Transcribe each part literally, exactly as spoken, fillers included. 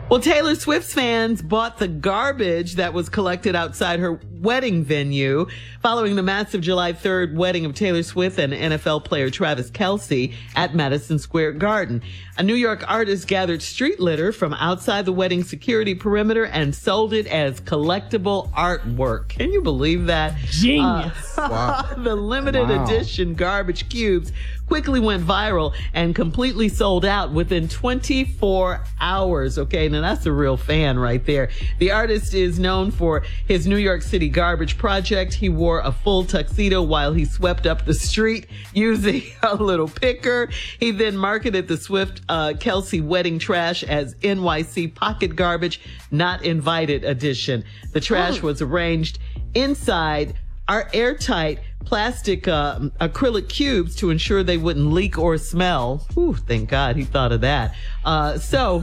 Well, Taylor Swift's fans bought the garbage that was collected outside her wedding venue following the massive July third wedding of Taylor Swift and N F L player Travis Kelce at Madison Square Garden. A New York artist gathered street litter from outside the wedding security perimeter and sold it as collectible artwork. Can you believe that? Genius. Uh, wow. The limited wow. edition garbage cubes quickly went viral and completely sold out within twenty-four hours. Okay, now that's a real fan right there. The artist is known for his New York City garbage project. He wore a full tuxedo while he swept up the street using a little picker. He then marketed the Swift uh, Kelce wedding trash as N Y C pocket garbage, not invited edition. The trash oh. was arranged inside our airtight plastic uh, acrylic cubes to ensure they wouldn't leak or smell. Ooh, thank God he thought of that. Uh, so,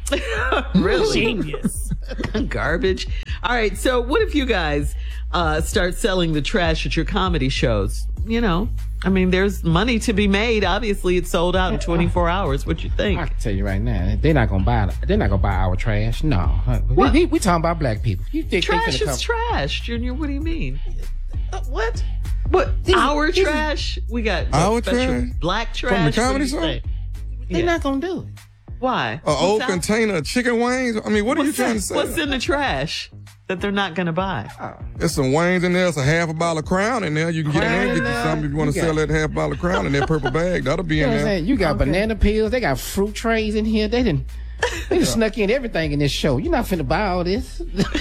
really? Genius. Garbage. All right, so what if you guys uh, start selling the trash at your comedy shows? You know, I mean, there's money to be made. Obviously, it's sold out in twenty-four hours. What you think? I can tell you right now, they're not gonna buy. They're not gonna buy our trash. No, we, we, we talking about black people. You think trash they is trash, Junior? What do you mean? Uh, what? What? These, our these, trash? We got our special trash? Black trash From the comedy show? They're yeah. not gonna do it. Why? An old out? container of chicken wings? I mean, what what's are you trying that? to say? What's in the trash that they're not going to buy? Oh. There's some wings in there. It's a half a bottle of Crown in there. You can Crown get in there, get you something if you want to sell that half bottle of Crown in that purple bag. That'll be you in know there. You got okay. banana peels. They got fruit trays in here. They didn't. They just snuck in everything in this show. You're not finna buy all this.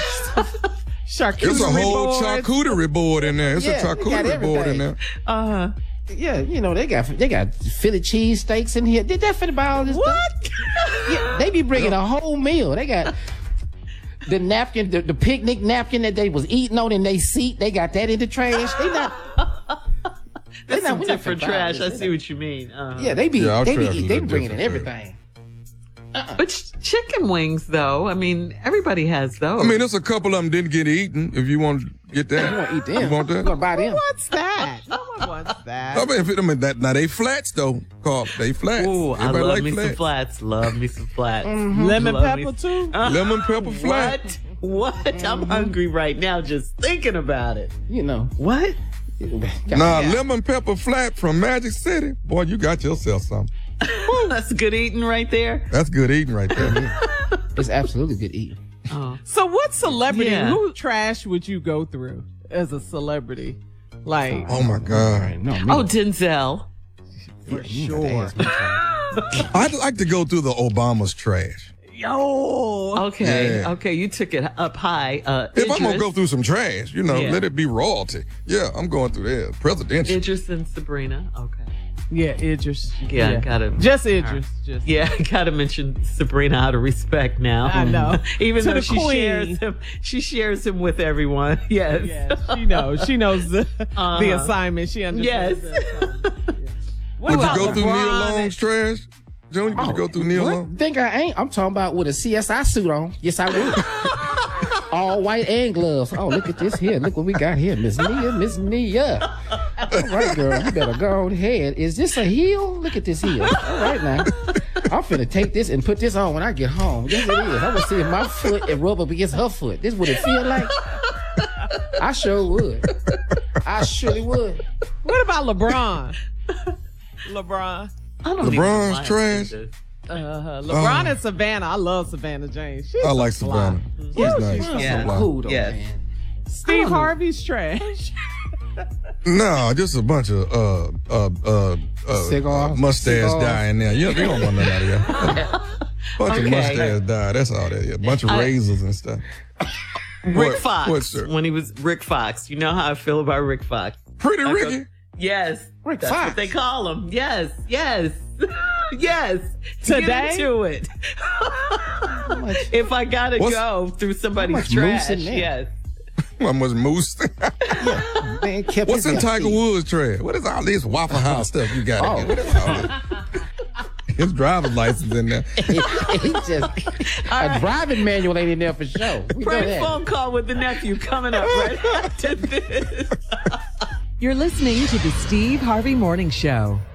Charcuterie It's a whole boards. charcuterie board in there. It's yeah, a charcuterie board in there. Uh huh. Yeah, you know, they got they got Philly cheese steaks in here. Did that finna buy all this what? stuff? Yeah, they be bringing a whole meal. They got the napkin, the, the picnic napkin that they was eating on in their seat. They got that in the trash. They not. That's they some not, different trash. I see what you mean. Uh-huh. Yeah, they be yeah, they be they be bringing in everything. Uh-uh. But ch- chicken wings, though, I mean, everybody has those. I mean, there's a couple of them didn't get eaten. If you want to get that, you want to eat them? You want that? You want to buy them? Who wants that? No one wants that. I mean, if it, I mean that, now they flats though, Carl. They flats. Ooh, I Everybody love like me flats. some flats. Love me some flats. Mm-hmm. Lemon love pepper me. too. Uh, Lemon pepper flat. What? What? Mm-hmm. I'm hungry right now just thinking about it. You know what? Nah, yeah. lemon pepper flat from Magic City. Boy, you got yourself something. That's good eating right there. That's good eating right there. It's absolutely good eating. Oh. So what celebrity, yeah. who trash would you go through as a celebrity? Like, oh my God. No, me. Oh, Denzel. For yeah, sure. I'd like to go through the Obama's trash. Yo. Okay. Yeah. Okay. You took it up high. Uh, if Idris, I'm going to go through some trash, you know, yeah. let it be royalty. Yeah, I'm going through there. Presidential. Idris and Sabrina. Okay. Yeah, Idris. Yeah, yeah. gotta. Just Idris. Just. Yeah, gotta mention Sabrina out of respect now. I know. Even to though the she queen. shares him, she shares him with everyone. Yes. Yeah, she knows. She knows the, uh-huh. the assignment. She understands. Yes. The assignment. Yeah. Would you go LeBron through Neil and- Long's trash? Junior, would Oh, you go through Neil what? Long? Think I ain't? I'm talking about with a C S I suit on. Yes, I would. All white and gloves. Oh, look at this here. Look what we got here. Miss Nia, Miss Nia. All right, girl. You better go ahead. Is this a heel? Look at this heel. All right, now. I'm finna take this and put this on when I get home. Yes, it is. I'm gonna see if my foot and rub up against her foot. This is what it feel like. I sure would. I surely would. What about LeBron? LeBron. I don't LeBron's even trash. Uh, LeBron uh, and Savannah. I love Savannah James. She's I like Savannah. She's yeah, nice. she's yeah. So Cool though, Yes. man. Steve Harvey's trash. No, just a bunch of uh uh uh, uh Cigars? mustache Cigars? dye in there. Yeah, they don't want none out of here. Bunch Okay. of mustache dye. That's all that is. Bunch of I- razors and stuff. Rick What- Fox. what, sir? When he was Rick Fox. You know how I feel about Rick Fox. Pretty I go- Ricky. Yes. Rick That's Fox. what they call him. Yes. Yes. yes. Today? Get into it. much- if I gotta What's- go through somebody's much trash, moose in there? yes. How much moose? Man, kept What's his in left Tiger feet. Woods trash? What is all this Waffle House stuff you got Oh. in here? What is all this? His driver's license in there. he just a right. driving manual ain't in there for sure. We know Prank that. phone call with the nephew coming up right after this. You're listening to the Steve Harvey Morning Show.